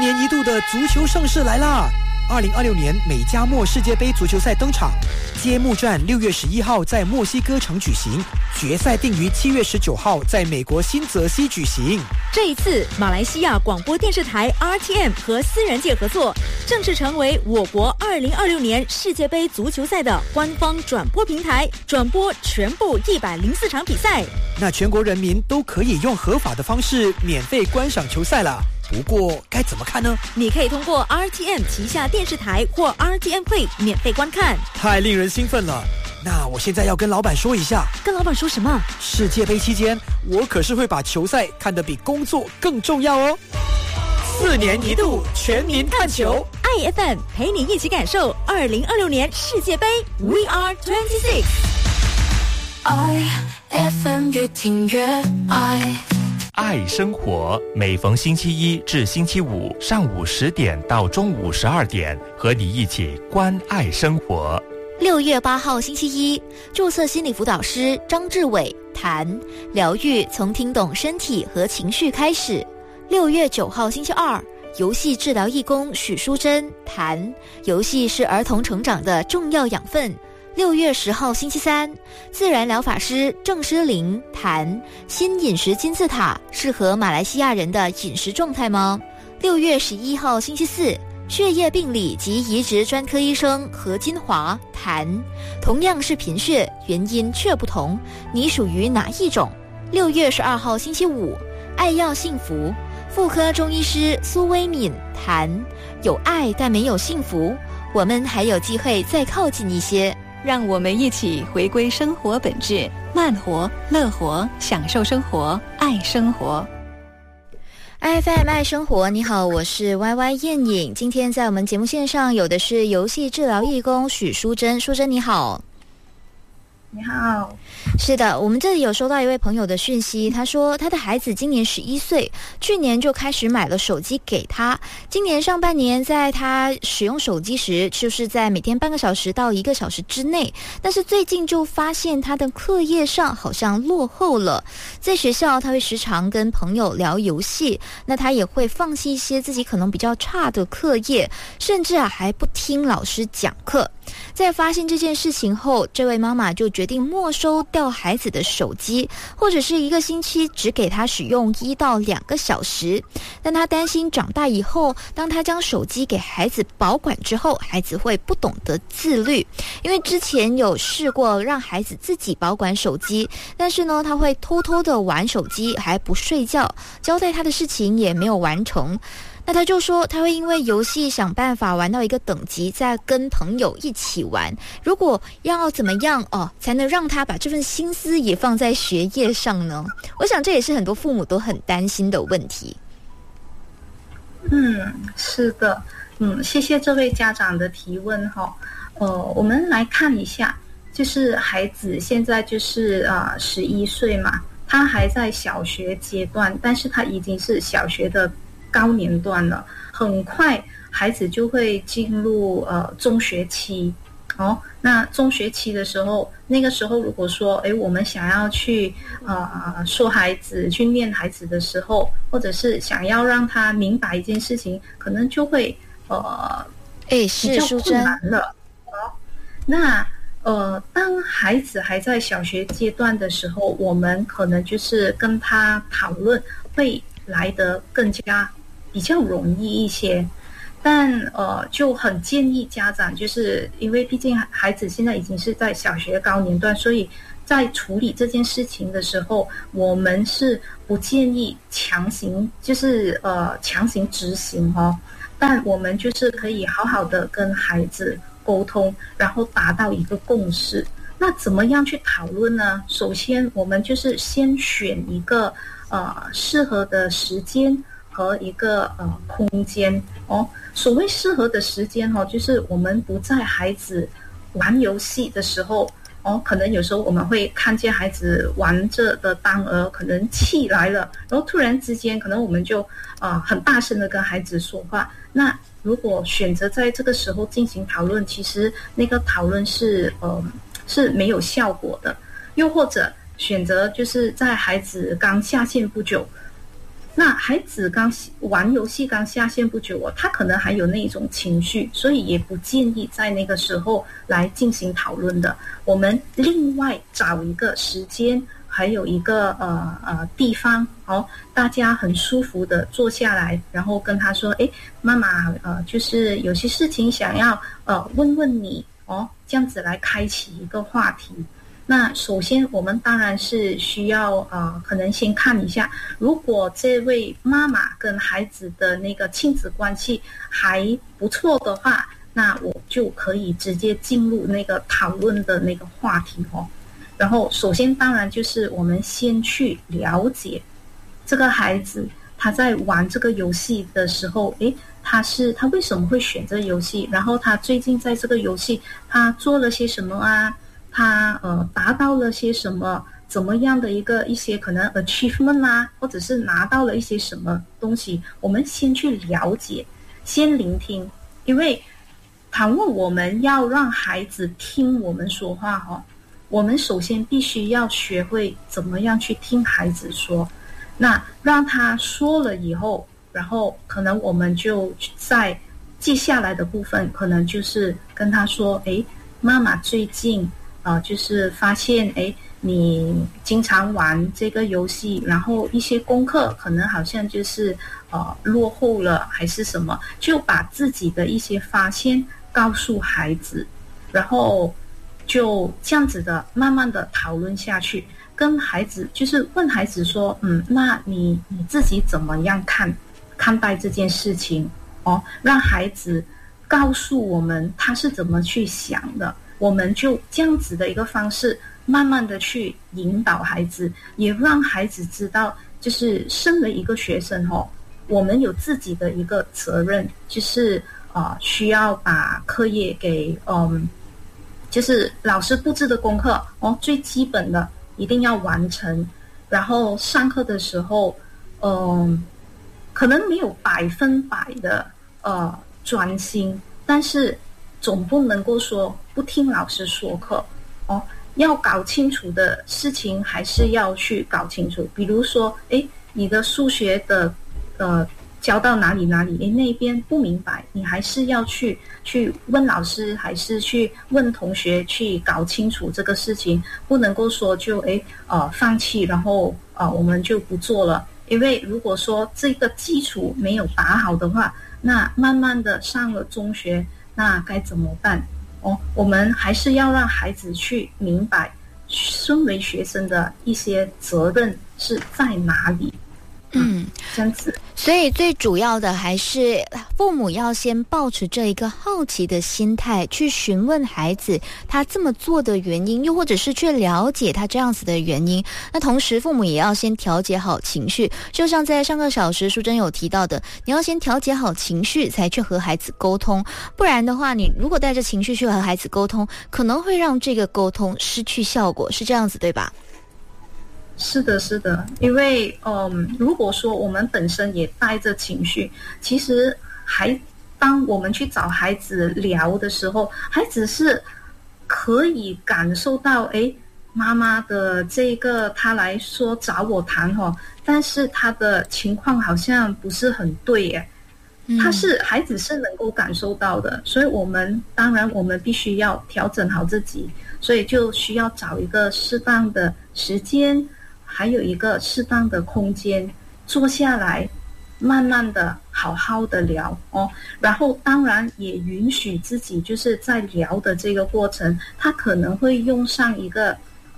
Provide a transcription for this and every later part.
年一度的足球盛事来啦！2026年美加墨世界杯足球赛登场，揭幕战6月11号在墨西哥城举行，决赛定于7月19号在美国新泽西举行。 这一次，马来西亚广播电视台 RTM 和私人界合作，正式成为我国2026年世界杯足球赛的官方转播平台，转播全部104场比赛。 那全国人民都可以用合法的方式免费观赏球赛了。不过该怎么看呢？ 你可以通过 RTM 旗下电视台或 RTM Play 免费观看。 太令人兴奋了！那我现在要跟老板说一下。 跟老板说什么？ 世界杯期间，我可是会把球赛看得比工作更重要哦。4年一度全民看球 ，IFM 陪你一起感受2026年世界杯 We Are 26。 IFM 越听越爱。 爱生活，每逢星期一至星期五上午10点到中午12点，和你一起关爱生活。 6月8号星期一，注册心理辅导师张志伟谈疗愈从听懂身体和情绪开始。6月9号星期二，游戏治疗义工许淑珍谈游戏是儿童成长的重要养分。6月10号星期三，自然疗法师郑诗玲谈新饮食金字塔适合马来西亚人的饮食状态吗？6月11号星期四，血液病理及移植专科医生何金华谈同样是贫血，原因却不同，你属于哪一种？6月12号星期五，爱要幸福，妇科中医师苏威敏谈有爱但没有幸福，我们还有机会再靠近一些。 让我们一起回归生活本质，慢活、乐活，享受生活，爱生活。 IFM 爱生活，你好，我是 YY 燕颖。今天在我们节目线上有的是游戏治疗义工许淑珍，淑珍你好。 你好。 是的，我们这里有收到一位朋友的讯息，他说他的孩子今年11岁，去年就开始买了手机给他，今年上半年在他使用手机时就是在每天半个小时到1个小时之内，但是最近就发现他的课业上好像落后了，在学校他会时常跟朋友聊游戏，那他也会放弃一些自己可能比较差的课业，甚至还不听老师讲课。在发现这件事情后，这位妈妈就决定没收掉孩子的手机，或者是1个星期只给他使用1到2个小时。但他担心长大以后，当他将手机给孩子保管之后，孩子会不懂得自律。因为之前有试过让孩子自己保管手机，但是呢，他会偷偷的玩手机，还不睡觉，交代他的事情也没有完成。那他就说他会因为游戏想办法玩到一个等级，再跟朋友一起玩，如果要怎么样才能让他把这份心思也放在学业上呢？我想这也是很多父母都很担心的问题。 是的，谢谢这位家长的提问哈。我们来看一下，就是孩子现在就是11岁嘛，他还在小学阶段，但是他已经是小学的高年段了，很快孩子就会进入中学期那中学期的时候，那个时候如果说我们想要去说孩子去念孩子的时候，或者是想要让他明白一件事情，可能就会比较困难了。那当孩子还在小学阶段的时候，我们可能就是跟他讨论会来得更加比较容易一些，但就很建议家长，就是因为毕竟孩子现在已经是在小学高年段，所以在处理这件事情的时候，我们是不建议强行执行但我们就是可以好好的跟孩子沟通，然后达到一个共识。那怎么样去讨论呢？首先我们就是先选一个适合的时间和一个空间所谓适合的时间就是我们不在孩子玩游戏的时候可能有时候我们会看见孩子玩着的当儿可能气来了，然后突然之间可能我们就很大声的跟孩子说话。那如果选择在这个时候进行讨论，其实那个讨论是没有效果的。又或者选择就是在孩子刚下线不久， 那孩子刚玩游戏刚下线不久他可能还有那种情绪，所以也不建议在那个时候来进行讨论的。我们另外找一个时间，还有一个地方，大家很舒服的坐下来，然后跟他说，妈妈就是有些事情想要问问你这样子来开启一个话题。那首先我们当然是需要可能先看一下，如果这位妈妈跟孩子的那个亲子关系还不错的话，那我就可以直接进入那个讨论的那个话题然后首先当然就是我们先去了解这个孩子他在玩这个游戏的时候，他为什么会选这个游戏，然后他最近在这个游戏他做了些什么啊，他达到了些什么，怎么样的一些可能 achievement 啊，或者是拿到了一些什么东西，我们先去了解，先聆听。因为倘若我们要让孩子听我们说话我们首先必须要学会怎么样去听孩子说。那让他说了以后，然后可能我们就在接下来的部分，可能就是跟他说，妈妈最近就是发现你经常玩这个游戏，然后一些功课可能好像就是落后了还是什么，就把自己的一些发现告诉孩子，然后就这样子的慢慢的讨论下去，跟孩子就是问孩子说，那你自己怎么样看待这件事情让孩子告诉我们他是怎么去想的，我们就这样子的一个方式慢慢的去引导孩子，也让孩子知道，就是身为一个学生我们有自己的一个责任，就是需要把课业给就是老师布置的功课最基本的一定要完成，然后上课的时候可能没有100%的专心，但是总不能够说不听老师说课要搞清楚的事情还是要去搞清楚。比如说你的数学的教到哪里那边不明白，你还是要去问老师，还是去问同学去搞清楚这个事情，不能够说就放弃，然后我们就不做了。因为如果说这个基础没有打好的话，那慢慢的上了中学，那该怎么办我们还是要让孩子去明白身为学生的一些责任是在哪里这样子。 所以最主要的还是父母要先抱持这一个好奇的心态去询问孩子他这么做的原因，又或者是去了解他这样子的原因。那同时父母也要先调节好情绪，就像在上个小时淑珍有提到的，你要先调节好情绪才去和孩子沟通，不然的话你如果带着情绪去和孩子沟通，可能会让这个沟通失去效果，是这样子对吧？ 是的，因为如果说我们本身也带着情绪，其实当我们去找孩子聊的时候，孩子是可以感受到妈妈的这个他来说找我谈但是他的情况好像不是很对孩子是能够感受到的。所以当然我们必须要调整好自己，所以就需要找一个适当的时间，还有一个适当的空间，坐下来慢慢的好好的聊然后当然也允许自己就是在聊的这个过程，他可能会用上一个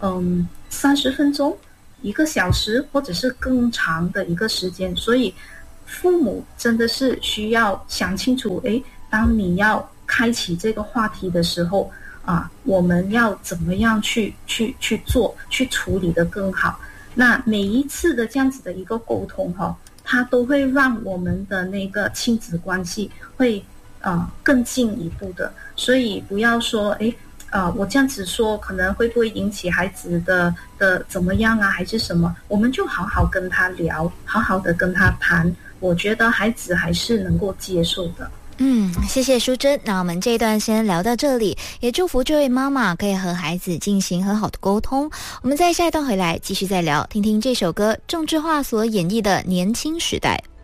30分钟1个小时或者是更长的一个时间。所以父母真的是需要想清楚当你要开启这个话题的时候我们要怎么样去做，去处理得更好。那每一次的这样子的一个沟通它都会让我们的那个亲子关系会更进一步的。所以不要说我这样子说可能会不会引起孩子的怎么样啊，还是什么，我们就好好跟他聊，好好的跟他谈，我觉得孩子还是能够接受的。 谢谢淑珍。那我们这一段先聊到这里，也祝福这位妈妈可以和孩子进行很好的沟通。我们在下一段回来继续再聊，听听这首歌郑智化所演绎的《年轻时代》。